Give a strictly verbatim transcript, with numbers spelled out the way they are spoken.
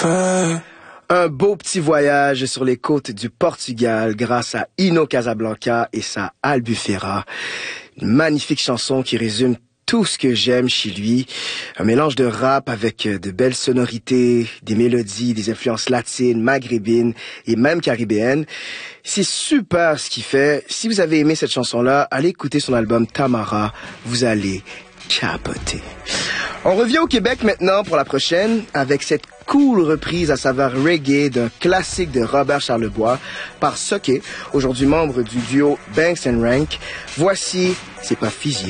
fait. Un beau petit voyage sur les côtes du Portugal grâce à Ino Casablanca et sa Albufera. Une magnifique chanson qui résume tout ce que j'aime chez lui. Un mélange de rap avec de belles sonorités, des mélodies, des influences latines, maghrébines et même caribéennes. C'est super ce qu'il fait. Si vous avez aimé cette chanson-là, allez écouter son album Tamara. Vous allez capoter. On revient au Québec maintenant pour la prochaine avec cette cool reprise à saveur reggae d'un classique de Robert Charlebois par Soké, aujourd'hui membre du duo Banks and Rank. Voici C'est pas fusillé.